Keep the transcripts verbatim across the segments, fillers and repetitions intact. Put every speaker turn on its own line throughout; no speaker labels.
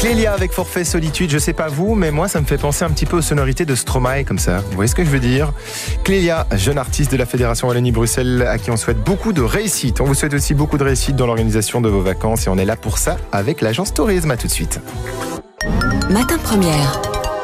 Clélia avec Forfait Solitude, je sais pas vous, mais moi ça me fait penser un petit peu aux sonorités de Stromae comme ça. Vous voyez ce que je veux dire? Clélia, jeune artiste de la Fédération Wallonie-Bruxelles, à qui on souhaite beaucoup de réussite. On vous souhaite aussi beaucoup de réussite dans l'organisation de vos vacances et on est là pour ça avec l'agence Tourisme. À tout de suite.
Matin Première.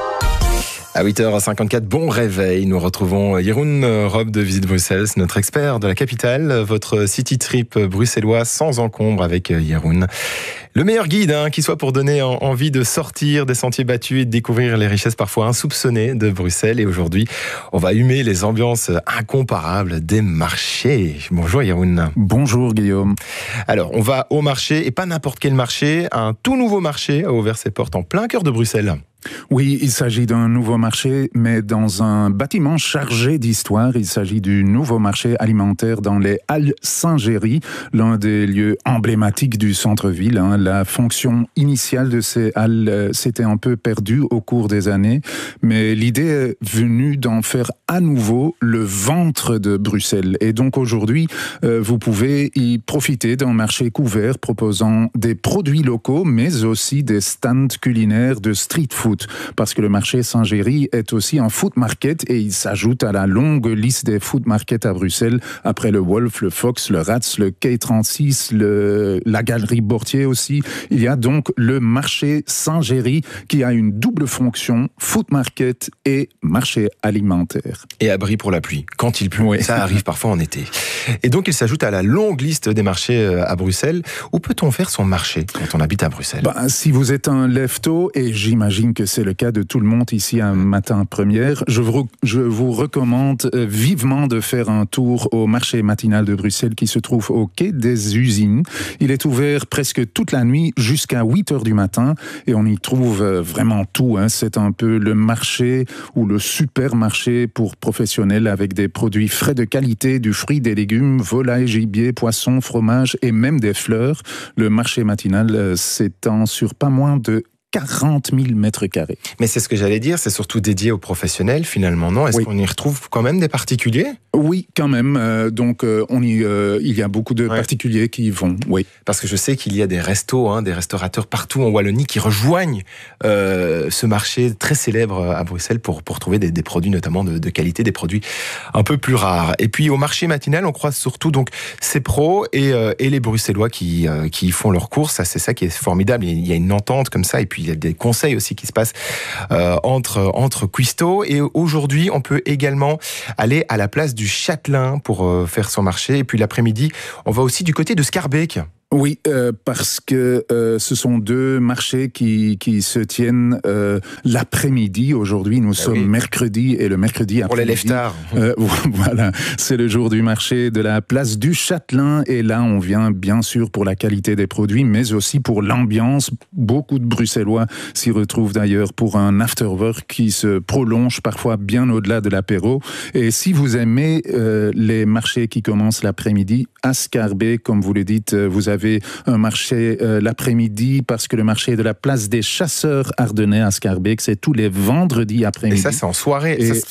À huit heures cinquante-quatre, bon réveil. Nous retrouvons Jeroen Rob de Visite Bruxelles, notre expert de la capitale, votre city trip bruxellois sans encombre avec Jeroen. Le meilleur guide, hein, qui soit pour donner envie de sortir des sentiers battus et de découvrir les richesses parfois insoupçonnées de Bruxelles. Et aujourd'hui, on va humer les ambiances incomparables des marchés. Bonjour Jeroen.
Bonjour Guillaume.
Alors, on va au marché, et pas n'importe quel marché. Un tout nouveau marché a ouvert ses portes en plein cœur de Bruxelles.
Oui, il s'agit d'un nouveau marché, mais dans un bâtiment chargé d'histoire. Il s'agit du nouveau marché alimentaire dans les Halles Saint-Géry, l'un des lieux emblématiques du centre-ville. Hein. La fonction initiale de ces halles euh, s'était un peu perdue au cours des années, mais l'idée est venue d'en faire à nouveau le ventre de Bruxelles. Et donc aujourd'hui, euh, vous pouvez y profiter d'un marché couvert proposant des produits locaux, mais aussi des stands culinaires de street food. Parce que le marché Saint-Géry est aussi un food market et il s'ajoute à la longue liste des food markets à Bruxelles, après le Wolf, le Fox, le Ratz, le Quai trente-six, le, la Galerie Bortier aussi. Il y a donc le marché Saint-Géry qui a une double fonction, food market et marché alimentaire.
Et abri pour la pluie, quand il pleut.
Oui.
Ça arrive parfois en été. Et donc il s'ajoute à la longue liste des marchés à Bruxelles. Où peut-on faire son marché quand on habite à Bruxelles?
Ben, si vous êtes un lève-tôt, et j'imagine que c'est le cas de tout le monde ici à Matin Première, je vous, je vous recommande vivement de faire un tour au marché matinal de Bruxelles qui se trouve au quai des Usines. Il est ouvert presque toute la nuit jusqu'à huit heures du matin et on y trouve vraiment tout. Hein. C'est un peu le marché ou le supermarché pour professionnels avec des produits frais de qualité, du fruit, des légumes, volailles, gibier, poissons, fromage et même des fleurs. Le marché matinal s'étend sur pas moins de quarante mille mètres carrés.
Mais c'est ce que j'allais dire, c'est surtout dédié aux professionnels finalement, non? Est-ce oui. qu'on y retrouve quand même des particuliers?
Oui, quand même. Euh, donc, euh, on y, euh, il y a beaucoup de ouais. particuliers qui y vont, oui.
Parce que je sais qu'il y a des restos, hein, des restaurateurs partout en Wallonie qui rejoignent euh, ce marché très célèbre à Bruxelles pour, pour trouver des, des produits notamment de, de qualité, des produits un peu plus rares. Et puis au marché matinal, on croise surtout donc ces pros et, euh, et les Bruxellois qui, euh, qui y font leurs courses. Ça, c'est ça qui est formidable. Il y a une entente comme ça et puis il y a des conseils aussi qui se passent euh, entre, entre cuistots. Et aujourd'hui, on peut également aller à la place du Châtelain pour euh, faire son marché. Et puis l'après-midi, on va aussi du côté de Scarbeck.
Oui, euh, parce que euh, ce sont deux marchés qui, qui se tiennent euh, l'après-midi. Aujourd'hui, nous ben sommes oui. mercredi et le mercredi après-midi.
Pour les lève-tard.
Euh, voilà, c'est le jour du marché de la place du Châtelain. Et là, on vient bien sûr pour la qualité des produits, mais aussi pour l'ambiance. Beaucoup de Bruxellois s'y retrouvent d'ailleurs pour un after-work qui se prolonge parfois bien au-delà de l'apéro. Et si vous aimez euh, les marchés qui commencent l'après-midi, à Scarbeck, comme vous le dites, vous avez un marché euh, l'après-midi parce que le marché de la place des chasseurs ardennais à Scarbeck, c'est tous les vendredis après-midi.
Et ça, c'est en soirée.
Et
ça,